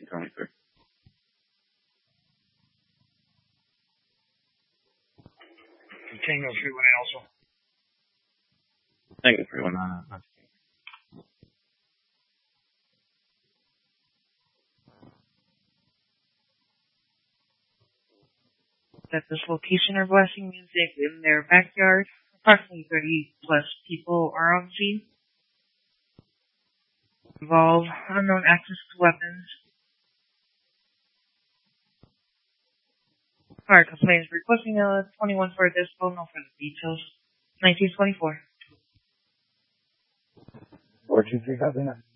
1923. Tango 318 also. Tango 319. At this location are blasting music in their backyard. Approximately 30 plus people are on scene. Involve unknown access to weapons. Alright, complaints requesting a 21 for this phone, no further details. 1924. 423, copy that.